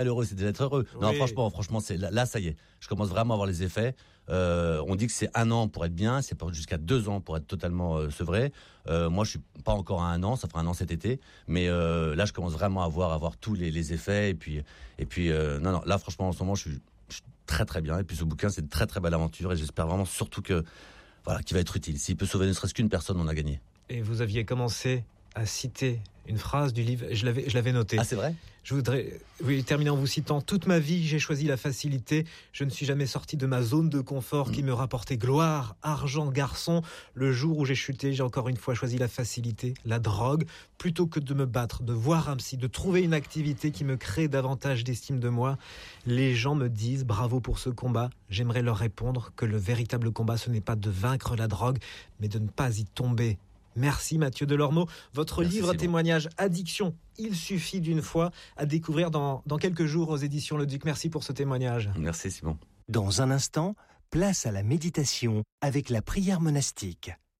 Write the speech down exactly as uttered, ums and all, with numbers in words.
Heureux, c'est d'être heureux. Oui. Non, franchement, franchement, c'est là, là, ça y est. Je commence vraiment à avoir les effets. Euh, on dit que c'est un an pour être bien, c'est pas jusqu'à deux ans pour être totalement euh, sevré. Euh, moi, je suis pas encore à un an, ça fera un an cet été, mais euh, là, je commence vraiment à voir, à voir tous les, les effets. Et puis, et puis, euh, non, non, là, franchement, en ce moment, je suis, je suis très, très bien. Et puis, ce bouquin, c'est une très, très belle aventure, et j'espère vraiment surtout que, voilà, qu'il va être utile. S'il peut sauver ne serait-ce qu'une personne, on a gagné. Et vous aviez commencé à citer une phrase du livre, je l'avais, je l'avais noté. Ah, c'est vrai ? Je voudrais oui, terminer en vous citant « Toute ma vie, j'ai choisi la facilité. Je ne suis jamais sorti de ma zone de confort mmh. qui me rapportait gloire, argent, garçon. Le jour où j'ai chuté, j'ai encore une fois choisi la facilité, la drogue. Plutôt que de me battre, de voir un psy, de trouver une activité qui me crée davantage d'estime de moi. Les gens me disent bravo pour ce combat. J'aimerais leur répondre que le véritable combat, ce n'est pas de vaincre la drogue, mais de ne pas y tomber. » Merci Mathieu Delormeau. Votre Merci livre Simon. Témoignage Addiction, il suffit d'une fois, à découvrir dans, dans quelques jours aux éditions Le Duc. Merci pour ce témoignage. Merci Simon. Dans un instant, place à la méditation avec la prière monastique.